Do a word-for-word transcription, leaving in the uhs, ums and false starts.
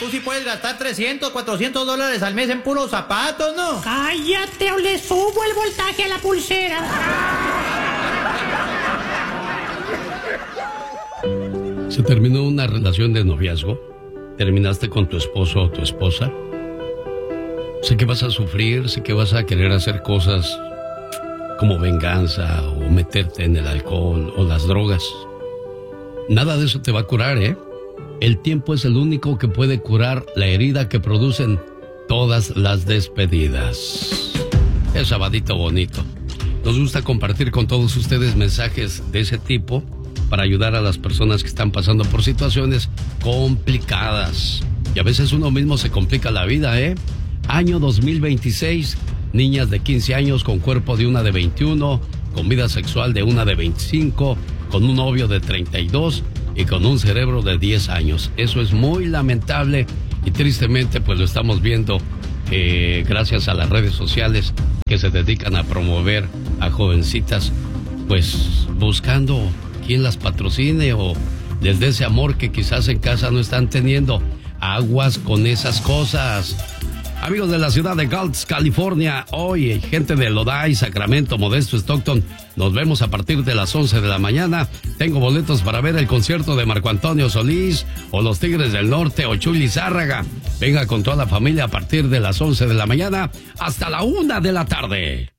tú sí puedes gastar trescientos, cuatrocientos dólares al mes en puros zapatos, ¿no? Cállate o le subo el voltaje a la pulsera. ¿Se terminó una relación de noviazgo? ¿Terminaste con tu esposo o tu esposa? Sé que vas a sufrir, sé que vas a querer hacer cosas como venganza o meterte en el alcohol o las drogas. Nada de eso te va a curar, ¿eh? El tiempo es el único que puede curar la herida que producen todas las despedidas. Es sabadito bonito. Nos gusta compartir con todos ustedes mensajes de ese tipo para ayudar a las personas que están pasando por situaciones complicadas. Y a veces uno mismo se complica la vida, ¿eh? Año dos mil veintiséis, niñas de quince años con cuerpo de una de veintiuno, con vida sexual de una de veinticinco, con un novio de treinta y dos y con un cerebro de diez años. Eso es muy lamentable y tristemente pues lo estamos viendo eh, gracias a las redes sociales que se dedican a promover a jovencitas pues buscando quien las patrocine o desde ese amor que quizás en casa no están teniendo. Aguas con esas cosas. Amigos de la ciudad de Gulch, California, hoy gente de Lodi, Sacramento, Modesto, Stockton, nos vemos a partir de las once de la mañana. Tengo boletos para ver el concierto de Marco Antonio Solís o los Tigres del Norte o Chuy Lizárraga. Venga con toda la familia a partir de las once de la mañana hasta la una de la tarde.